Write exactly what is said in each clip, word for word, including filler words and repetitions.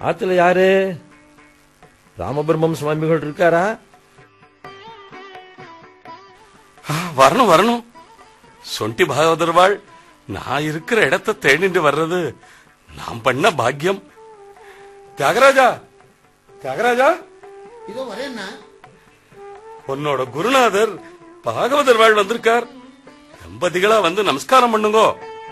ஆத்துல யாரு? ராமபிரம்மம் சுவாமிகள் இருக்காரா? வரணும் வரணும். சொண்டி பாகவதர் வாழ் நான் இருக்கிற இடத்தை தேடிட்டு வர்றது நாம் பண்ண பாக்கியம். தியாகராஜா, தியாகராஜா, இதோ வரேன்னா. உன்னோட குருநாதர் பாகவதர் வாழ் வந்திருக்கார். தம்பதிகளா வந்து நமஸ்காரம் பண்ணுங்கோ.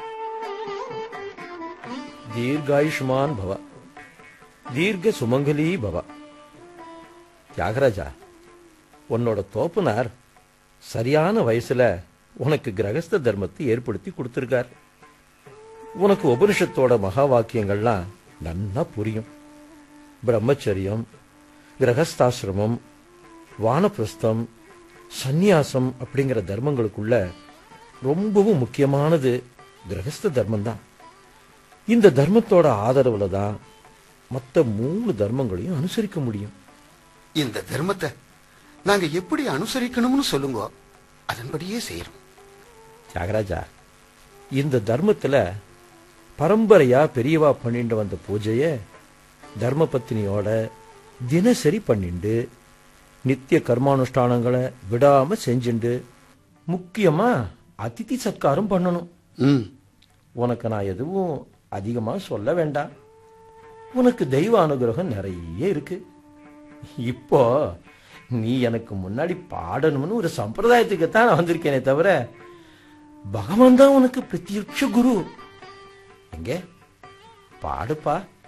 தீர்காயுஷ்மான் பவ, தீர்க்க சுமங்கலி பவ. தியாகராஜா, உன்னோட தோப்பனார் சரியான வயசுல உனக்கு கிரகஸ்த தர்மத்தை ஏற்படுத்தி கொடுத்திருக்கார். உனக்கு உபனிஷத்தோட மகா வாக்கியங்கள்லாம் நன்னா புரியும். பிரம்மச்சரியம், கிரகஸ்தாசிரமம், வானப்பிரஸ்தம், சந்நியாசம் அப்படிங்கிற தர்மங்களுக்குள்ள ரொம்பவும் முக்கியமானது கிரகஸ்த தர்மம் தான். இந்த தர்மத்தோட ஆதரவுல தான் மற்ற மூணு தர்மங்களையும் அனுசரிக்க முடியும். இந்த தர்மத்தை நாங்க எப்படி அனுசரிக்கணும்னு சொல்லுங்க, அதன்படியே செய்யறோம். தியாகராஜா, இந்த தர்மத்துல பரம்பரையா பெரியவா பண்ணிட்டு வந்த பூஜைய தர்ம பத்தினியோட தினசரி பண்ணிண்டு நித்திய கர்மானுஷ்டானங்களை விடாம செஞ்சுண்டு முக்கியமா அதிதி சத்காரம் பண்ணணும். உனக்கு நான் எதுவும் அதிகமா சொல்ல வேண்டாம். உனக்கு தெய்வ அனுகிரகம் நிறைய இருக்கு. இப்போ நீ எனக்கு முன்னாடி பாடணும்னு ஒரு சம்பிரதாயத்துக்குத்தான் நான் வந்திருக்கேனே தவிர பகவான் தான் உனக்கு பிரத்யட்ச குரு. எங்க பாடுப்பா.